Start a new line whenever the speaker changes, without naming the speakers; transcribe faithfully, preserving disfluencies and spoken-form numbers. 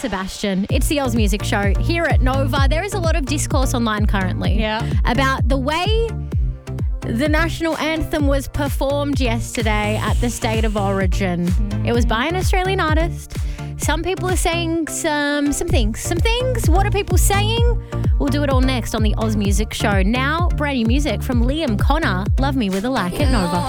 Sebastian. It's the Oz Music Show here at Nova. There is a lot of discourse online currently
Yeah.
about the way the national anthem was performed yesterday at the State of Origin. Mm. It was by an Australian artist. Some people are saying some some things. Some things? What are people saying? We'll do it all next on the Oz Music Show. Now, brand new music from Liam Connor. Love Me With a Like at Nova.